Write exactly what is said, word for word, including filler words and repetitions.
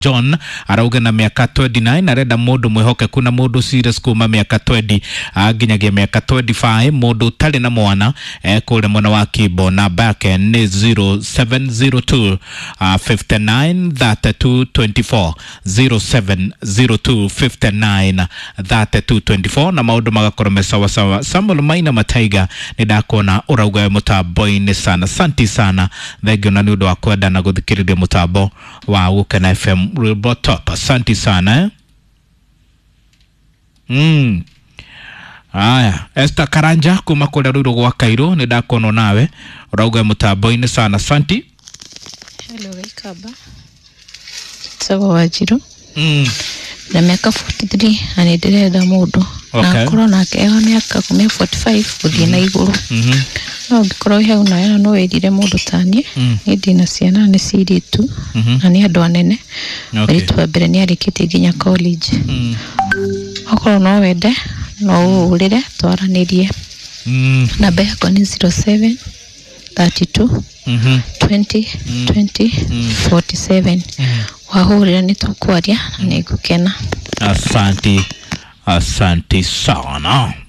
John arauga na miaka twenty-nine arenda mundu mwihoke kuna mundu serious kuma miaka twenty aginyagia miaka twenty-five mundu tali na mwana eh, kule mwana wa Kibo na back ni zero seven zero two fifty-nine thirty-two twenty-four zero seven zero two fifty-nine thirty-two twenty-four na maudu magakorome sawa sawa. Samuel Maina Mataiga ni dakona urauga mutaboini sana santi sana thegio na niudu wa kwenda na guthikiriria mutabo wa Ukena F M Real Top. Asante sana eh? Mm. Aya, Esther Karanja kuma kule Ruiru gwa Kairo ni dakono nawe urauga mutaboini sana santi. Hello Gaikaba. Sawa Wajiru. Mm. Na miaka forty-three anidireda mundu. Okay. Na korona kewa miaka kume forty-five kuthie na iguru. Mhm. No ngikoro hau na ya no werire mundu tani. Mm. Ni dina ciana ni ciritu. Mhm. Na ni andu anene. Okay. Ritu wa mbere ni arikite nginya college. Mm. Okoro no wende no urire twaranirie. Mm. Namba yako ni zero seven thirty-two Mhm. twenty twenty forty-seven. Wahurira ni tukwaria na nigukena. Asante. Asante sana.